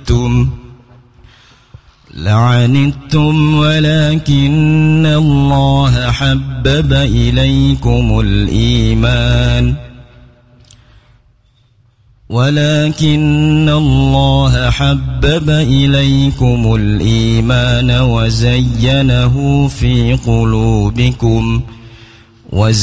لعنتم ولكن الله حبب إليكم الإيمان وزينه في قلوبكم